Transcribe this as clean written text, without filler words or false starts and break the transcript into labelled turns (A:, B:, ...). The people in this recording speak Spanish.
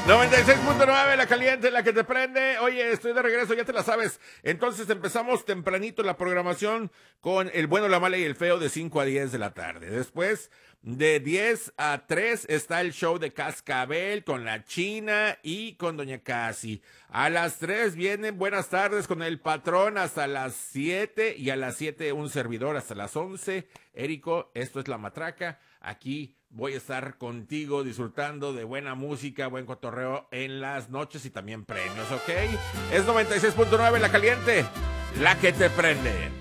A: 96.9, la caliente, la que te prende. Oye, estoy de regreso, ya te la sabes. Entonces empezamos tempranito la programación con el bueno, la mala y el feo de 5 a 10 de la tarde. Después, de 10 a 3 está el show de Cascabel con la China y con Doña Casi. A las 3 vienen Buenas tardes con el patrón hasta las 7 y a las 7 un servidor hasta las 11. Érico, esto es La Matraca. Aquí voy a estar contigo disfrutando de buena música, buen cotorreo en las noches y también premios, ¿ok? Es 96.9 la caliente, la que te prende.